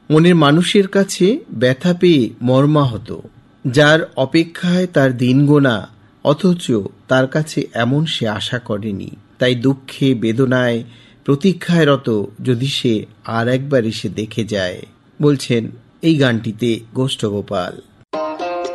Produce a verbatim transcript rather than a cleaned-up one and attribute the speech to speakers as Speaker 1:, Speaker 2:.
Speaker 1: মনের মানুষের কাছে ব্যথা পেয়ে মর্মাহত, যার অপেক্ষায় তার দিন গোনা, অথচ তার কাছে এমন সে আশা করেনি। তাই দুঃখে বেদনায় প্রতীক্ষায় রত যদি সে আর একবার এসে দেখে যায়, বলছেন এই গানটিতে গোষ্ঠগোপাল।